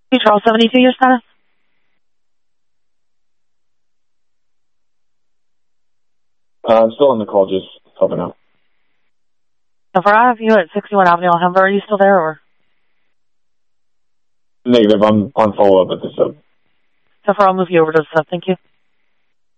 Charles 72, your status? I'm still on the call, just helping out. So for I have you at 61 Avenue Alhambra, are you still there, or? Negative, I'm on follow-up at the sub. So far, I'll move you over to the sub, thank you.